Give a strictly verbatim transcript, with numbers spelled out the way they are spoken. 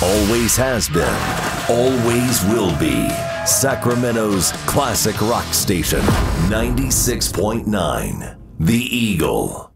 Always has been, always will be. Sacramento's classic rock station, ninety-six point nine, The Eagle.